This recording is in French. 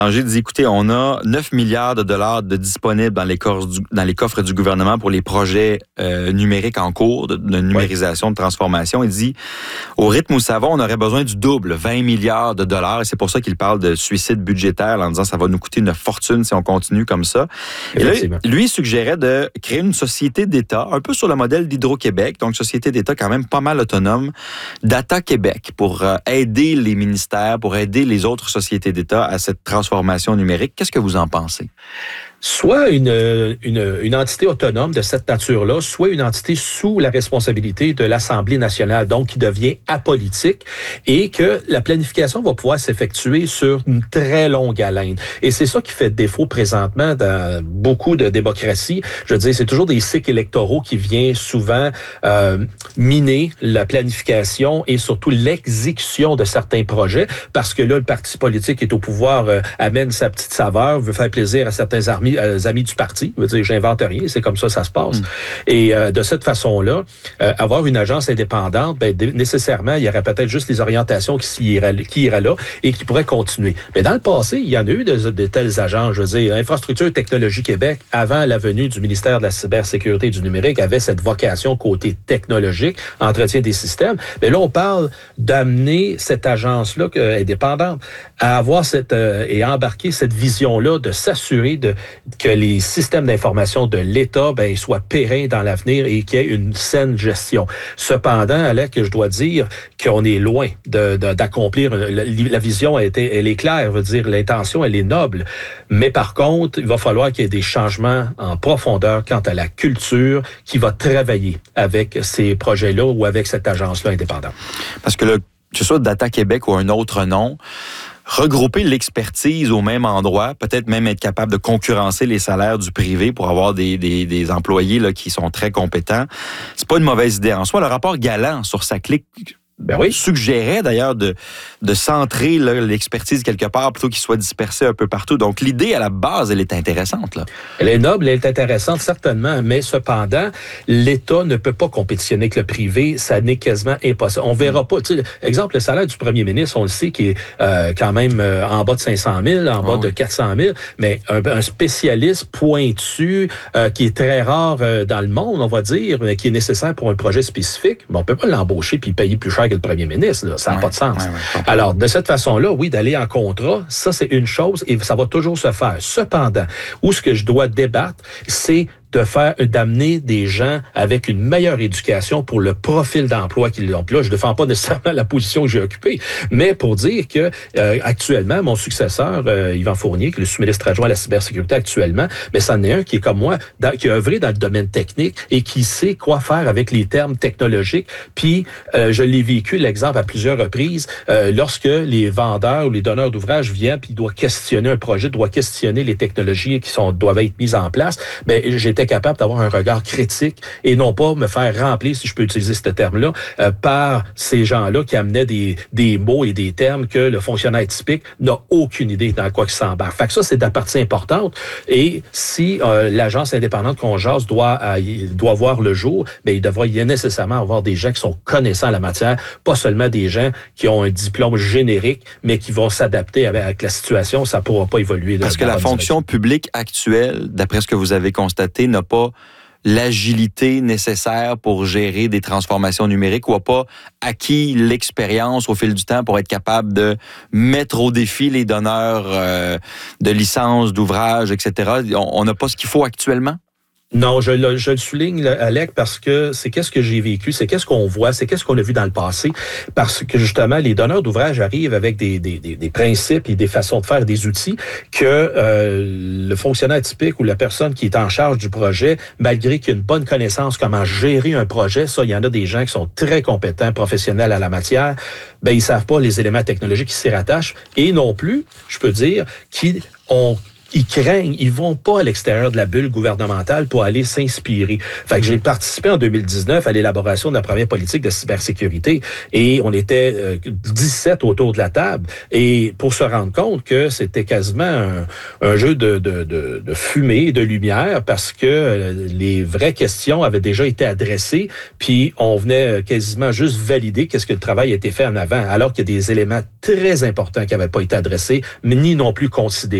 J'ai dit, écoutez, on a 9 milliards de dollars de disponibles dans les coffres du gouvernement pour les projets numériques en cours de numérisation, de transformation. Il dit, au rythme où ça va, on aurait besoin du double, 20 milliards de dollars. Et c'est pour ça qu'il parle de suicide budgétaire en disant ça va nous coûter une fortune si on continue comme ça. Et là, lui, il suggérait de créer une société d'État, un peu sur le modèle d'Hydro-Québec, donc société d'État quand même pas mal autonome, Data Québec, pour aider les ministères, pour aider les autres sociétés d'État à cette transformation numérique. Qu'est-ce que vous en pensez? Soit une entité autonome de cette nature-là, soit une entité sous la responsabilité de l'Assemblée nationale, donc qui devient apolitique, et que la planification va pouvoir s'effectuer sur une très longue haleine. Et c'est ça qui fait défaut présentement dans beaucoup de démocraties. Je veux dire, c'est toujours des cycles électoraux qui viennent souvent miner la planification et surtout l'exécution de certains projets, parce que là, le parti politique qui est au pouvoir amène sa petite saveur, veut faire plaisir à certains amis du parti. Je veux dire, j'invente rien, c'est comme ça se passe. Et de cette façon-là, avoir une agence indépendante, nécessairement, il y aurait peut-être juste les orientations qui iraient là et qui pourraient continuer. Mais dans le passé, il y en a eu de telles agences. Je veux dire, Infrastructure Technologie Québec, avant la venue du ministère de la Cybersécurité et du Numérique, avait cette vocation côté technologique, entretien des systèmes. Mais là, on parle d'amener cette agence-là indépendante à avoir et embarquer cette vision-là de s'assurer que les systèmes d'information de l'État soient pérennes dans l'avenir et qu'il y ait une saine gestion. Cependant, Alec, je dois dire qu'on est loin d'accomplir. La vision, elle est claire, je veux dire, l'intention, elle est noble. Mais par contre, il va falloir qu'il y ait des changements en profondeur quant à la culture qui va travailler avec ces projets-là ou avec cette agence-là indépendante. Parce que que ce soit Data Québec ou un autre nom, regrouper l'expertise au même endroit, peut-être même être capable de concurrencer les salaires du privé pour avoir des employés là, qui sont très compétents, c'est pas une mauvaise idée en soi. Le rapport Galland sur sa clique suggérait d'ailleurs de centrer là, l'expertise quelque part plutôt qu'il soit dispersé un peu partout. Donc l'idée à la base, elle est intéressante. Là. Elle est noble, elle est intéressante certainement, mais cependant, l'État ne peut pas compétitionner avec le privé, ça n'est quasiment impossible. On verra pas, tu sais, exemple, le salaire du premier ministre, on le sait, qui est quand même en bas de 500 000, en bas de 400 000, mais un spécialiste pointu qui est très rare dans le monde, on va dire, mais qui est nécessaire pour un projet spécifique, on peut pas l'embaucher puis payer plus cher que le premier ministre, là. Ça n'a pas de sens. Alors, de cette façon-là, oui, d'aller en contrat, ça, c'est une chose et ça va toujours se faire. Cependant, où ce que je dois débattre, c'est d'amener des gens avec une meilleure éducation pour le profil d'emploi qu'ils ont. Puis là, je ne défends pas nécessairement la position que j'ai occupée, mais pour dire que actuellement, mon successeur, Yvan Fournier, qui est le sous-ministre adjoint à la cybersécurité actuellement, mais c'en est un qui est comme moi, qui a œuvré dans le domaine technique et qui sait quoi faire avec les termes technologiques. Puis, je l'ai vécu, l'exemple, à plusieurs reprises, lorsque les vendeurs ou les donneurs d'ouvrages viennent puis doivent questionner un projet, doivent questionner les technologies qui doivent être mises en place, bien, j'étais capable d'avoir un regard critique et non pas me faire remplir, si je peux utiliser ce terme-là, par ces gens-là qui amenaient des mots et des termes que le fonctionnaire typique n'a aucune idée dans quoi il s'embarque. Fait que ça, c'est la partie importante. Et si l'agence indépendante qu'on jase doit voir le jour, bien, il devrait nécessairement avoir des gens qui sont connaissants en la matière, pas seulement des gens qui ont un diplôme générique, mais qui vont s'adapter avec la situation. Ça ne pourra pas évoluer. Parce que la fonction publique actuelle, d'après ce que vous avez constaté, n'a pas l'agilité nécessaire pour gérer des transformations numériques ou n'a pas acquis l'expérience au fil du temps pour être capable de mettre au défi les donneurs de licences, d'ouvrages, etc. On n'a pas ce qu'il faut actuellement? Non, je le souligne, Alec, parce que c'est qu'est-ce que j'ai vécu, c'est qu'est-ce qu'on voit, c'est qu'est-ce qu'on a vu dans le passé, parce que justement, les donneurs d'ouvrages arrivent avec des principes et des façons de faire, des outils que le fonctionnaire typique ou la personne qui est en charge du projet, malgré qu'il y a une bonne connaissance comment gérer un projet, ça, il y en a des gens qui sont très compétents, professionnels à la matière, ils savent pas les éléments technologiques qui s'y rattachent, et non plus, je peux dire, qui ont ils craignent, ils vont pas à l'extérieur de la bulle gouvernementale pour aller s'inspirer. Fait que j'ai participé en 2019 à l'élaboration de la première politique de cybersécurité et on était 17 autour de la table et pour se rendre compte que c'était quasiment un jeu de fumée et de lumière parce que les vraies questions avaient déjà été adressées puis on venait quasiment juste valider qu'est-ce que le travail a été fait en avant alors qu'il y a des éléments très importants qui n'avaient pas été adressés mais ni non plus considérés.